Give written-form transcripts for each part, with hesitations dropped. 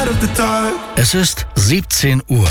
Es ist 17 Uhr.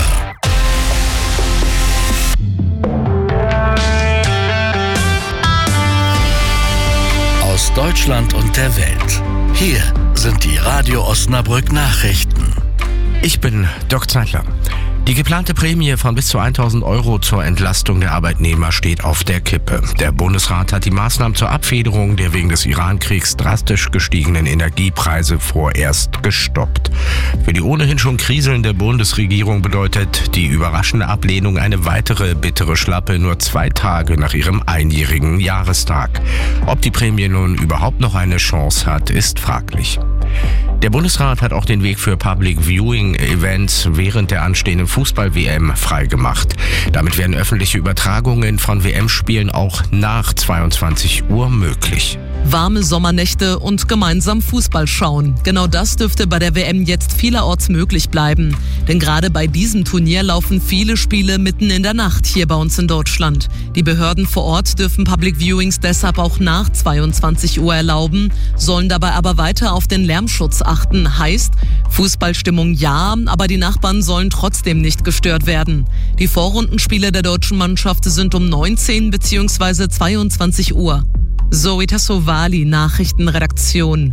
Aus Deutschland und der Welt. Hier sind die Radio Osnabrück Nachrichten. Ich bin Dirk Zeitler. Die geplante Prämie von bis zu 1.000 Euro zur Entlastung der Arbeitnehmer steht auf der Kippe. Der Bundesrat hat die Maßnahmen zur Abfederung der wegen des Iran-Kriegs drastisch gestiegenen Energiepreise vorerst gestoppt. Für die ohnehin schon kriselnde Bundesregierung bedeutet die überraschende Ablehnung eine weitere bittere Schlappe nur 2 Tage nach ihrem einjährigen Jahrestag. Ob die Prämie nun überhaupt noch eine Chance hat, ist fraglich. Der Bundesrat hat auch den Weg für Public Viewing Events während der anstehenden Fußball-WM freigemacht. Damit werden öffentliche Übertragungen von WM-Spielen auch nach 22 Uhr möglich. Warme Sommernächte und gemeinsam Fußball schauen. Genau das dürfte bei der WM jetzt vielerorts möglich bleiben. Denn gerade bei diesem Turnier laufen viele Spiele mitten in der Nacht hier bei uns in Deutschland. Die Behörden vor Ort dürfen Public Viewings deshalb auch nach 22 Uhr erlauben, sollen dabei aber weiter auf den Lärmschutz achten. Heißt, Fußballstimmung ja, aber die Nachbarn sollen trotzdem nicht gestört werden. Die Vorrundenspiele der deutschen Mannschaft sind um 19 bzw. 22 Uhr. Zoe Tassovali, Nachrichtenredaktion.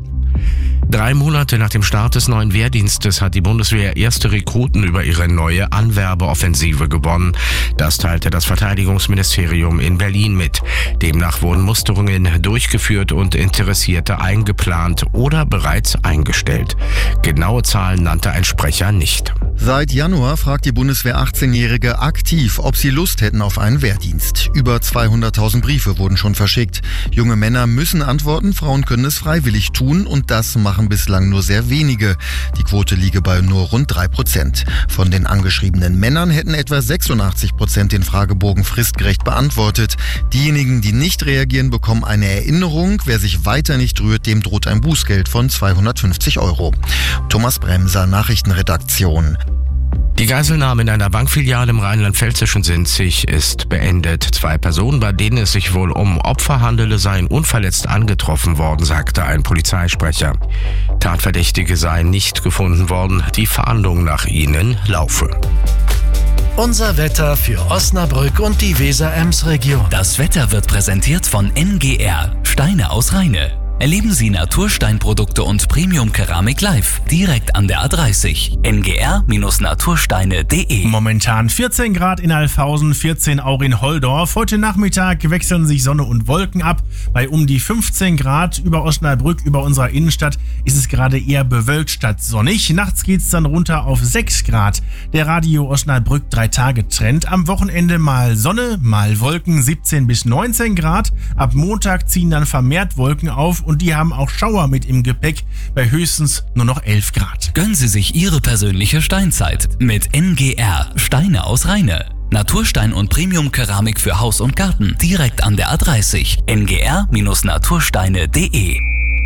3 Monate nach dem Start des neuen Wehrdienstes hat die Bundeswehr erste Rekruten über ihre neue Anwerbeoffensive gewonnen. Das teilte das Verteidigungsministerium in Berlin mit. Demnach wurden Musterungen durchgeführt und Interessierte eingeplant oder bereits eingestellt. Genaue Zahlen nannte ein Sprecher nicht. Seit Januar fragt die Bundeswehr 18-Jährige aktiv, ob sie Lust hätten auf einen Wehrdienst. Über 200.000 Briefe wurden schon verschickt. Junge Männer müssen antworten, Frauen können es freiwillig tun und das machen bislang nur sehr wenige. Die Quote liege bei nur rund 3%. Von den angeschriebenen Männern hätten etwa 86% den Fragebogen fristgerecht beantwortet. Diejenigen, die nicht reagieren, bekommen eine Erinnerung. Wer sich weiter nicht rührt, dem droht ein Bußgeld von 250 Euro. Thomas Bremser, Nachrichtenredaktion. Die Geiselnahme in einer Bankfiliale im rheinland-pfälzischen Sinzig ist beendet. 2 Personen, bei denen es sich wohl um Opfer handele, seien unverletzt angetroffen worden, sagte ein Polizeisprecher. Tatverdächtige seien nicht gefunden worden. Die Fahndung nach ihnen laufe. Unser Wetter für Osnabrück und die Weser-Ems-Region. Das Wetter wird präsentiert von NGR, Steine aus Rheine. Erleben Sie Natursteinprodukte und Premium-Keramik live, direkt an der A30. ngr-natursteine.de. Momentan 14 Grad in Alfhausen, 14 auch in Holdorf. Heute Nachmittag wechseln sich Sonne und Wolken ab. Bei um die 15 Grad über Osnabrück, über unserer Innenstadt, ist es gerade eher bewölkt statt sonnig. Nachts geht's dann runter auf 6 Grad. Der Radio Osnabrück 3-Tage-Trend. Am Wochenende mal Sonne, mal Wolken, 17 bis 19 Grad. Ab Montag ziehen dann vermehrt Wolken auf. Und die haben auch Schauer mit im Gepäck bei höchstens nur noch 11 Grad. Gönnen Sie sich Ihre persönliche Steinzeit mit NGR, Steine aus Rheine. Naturstein und Premium-Keramik für Haus und Garten, direkt an der A30. ngr-natursteine.de.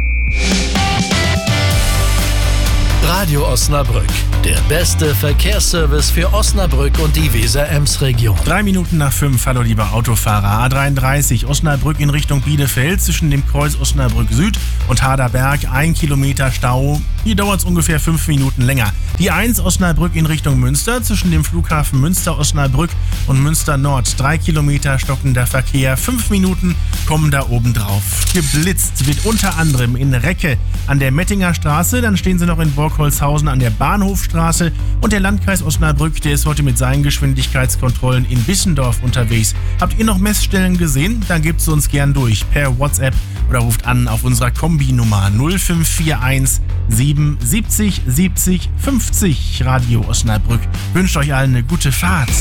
Radio Osnabrück, der beste Verkehrsservice für Osnabrück und die Weser-Ems-Region. 3 Minuten nach 5, hallo lieber Autofahrer. A33 Osnabrück in Richtung Bielefeld zwischen dem Kreuz Osnabrück Süd und Harderberg 1 Kilometer Stau. Hier dauert es ungefähr 5 Minuten länger. Die 1 Osnabrück in Richtung Münster zwischen dem Flughafen Münster-Osnabrück und Münster Nord 3 Kilometer stockender Verkehr. 5 Minuten kommen da oben drauf. Geblitzt wird unter anderem in Recke an der Mettinger Straße, dann stehen sie noch in Borgholzhausen an der Bahnhofstraße und der Landkreis Osnabrück, der ist heute mit seinen Geschwindigkeitskontrollen in Bissendorf unterwegs. Habt ihr noch Messstellen gesehen? Dann gebt es uns gern durch per WhatsApp oder ruft an auf unserer Kombinummer 0541 77 70 50. Radio Osnabrück wünscht euch allen eine gute Fahrt.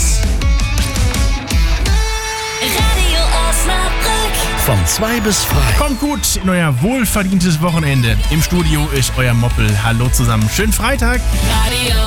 Radio Osnabrück. Von 2 bis frei. Kommt gut in euer wohlverdientes Wochenende. Im Studio ist euer Moppel. Hallo zusammen. Schönen Freitag. Radio